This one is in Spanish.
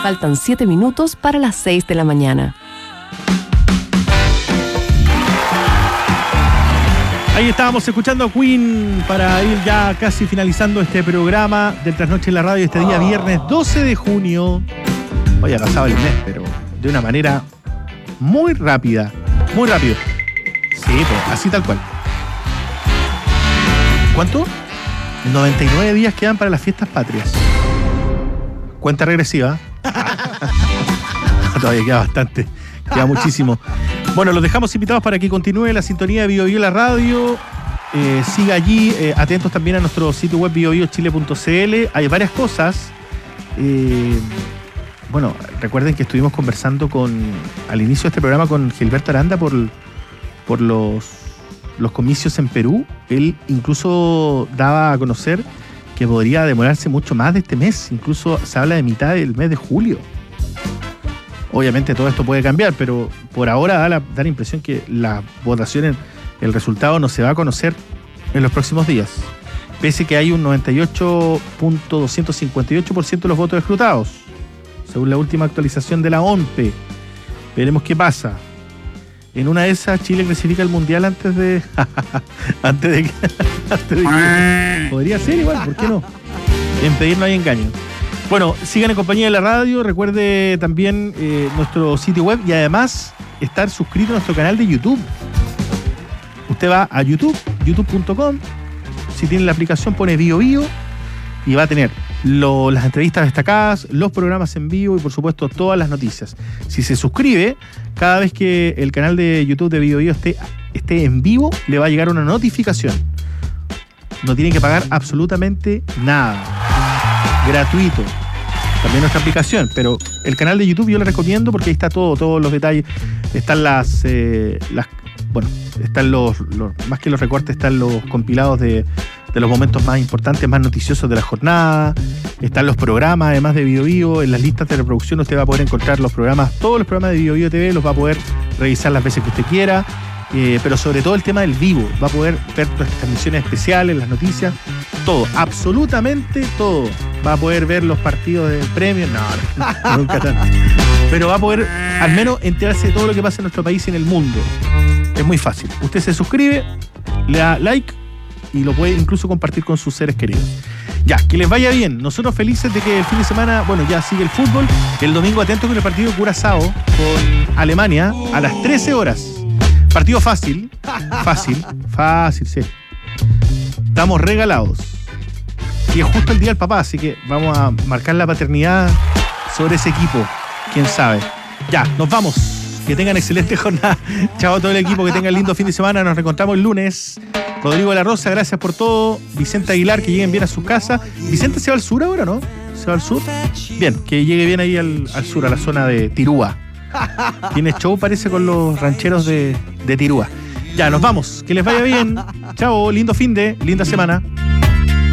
Faltan 7 minutos para las 6 de la mañana. Ahí estábamos escuchando a Queen para ir ya casi finalizando este programa del Trasnoche en la Radio este día viernes 12 de junio. Hoy ha pasado el mes, pero de una manera muy rápida. Muy rápido. Sí, pues así tal cual. ¿Cuánto? 99 días quedan para las fiestas patrias. Cuenta regresiva. Todavía queda bastante. Queda muchísimo. Bueno, los dejamos invitados para que continúe la sintonía de BioBio la radio. Siga allí, atentos también a nuestro sitio web biobiochile.cl. Hay varias cosas. Bueno, recuerden que estuvimos conversando al inicio de este programa con Gilberto Aranda por los comicios en Perú. Él incluso daba a conocer que podría demorarse mucho más de este mes. Incluso se habla de mitad del mes de julio. Obviamente todo esto puede cambiar, pero por ahora da la impresión que la votación, el resultado no se va a conocer en los próximos días. Pese que hay un 98.258% de los votos escrutados, según la última actualización de la ONPE. Veremos qué pasa. En una de esas, Chile clasifica al Mundial antes de que podría ser igual, ¿por qué no? En pedir no hay engaño. Bueno, sigan en compañía de la radio. Recuerde también nuestro sitio web y además estar suscrito a nuestro canal de YouTube. Usted va a YouTube, youtube.com. Si tiene la aplicación, pone BioBio y va a tener las entrevistas destacadas, los programas en vivo y por supuesto todas las noticias. Si se suscribe, cada vez que el canal de YouTube de BioBio esté en vivo, le va a llegar una notificación. No tiene que pagar absolutamente nada. Gratuito. También nuestra aplicación, pero el canal de YouTube yo le recomiendo porque ahí está todos los detalles. Están están los más que los recortes, están los compilados de los momentos más importantes, más noticiosos de la jornada. Están los programas, además de BioBio. En las listas de reproducción usted va a poder encontrar todos los programas de BioBio TV, los va a poder revisar las veces que usted quiera. Pero sobre todo el tema del vivo, va a poder ver las transmisiones especiales, las noticias, todo, absolutamente todo. Va a poder ver los partidos del premio, no, nunca tanto. Pero va a poder al menos enterarse de todo lo que pasa en nuestro país y en el mundo. Es muy fácil. Usted se suscribe, le da like y lo puede incluso compartir con sus seres queridos. Ya, que les vaya bien. Nosotros felices de que el fin de semana, bueno, ya sigue el fútbol. El domingo atento con el partido Curazao con Alemania a las 13 horas. Partido fácil, sí. Estamos regalados. Y es justo el día del papá, así que vamos a marcar la paternidad sobre ese equipo. ¿Quién sabe? Ya, nos vamos. Que tengan excelente jornada. Chao a todo el equipo, que tengan lindo fin de semana. Nos reencontramos el lunes. Rodrigo de la Rosa, gracias por todo. Vicente Aguilar, que lleguen bien a su casa. Vicente se va al sur ahora, ¿no? ¿Se va al sur? Bien, que llegue bien ahí al sur, a la zona de Tirúa. Tiene show, parece, con los rancheros de Tirúa. Ya, nos vamos. Que les vaya bien. Chao, lindo fin de, linda semana.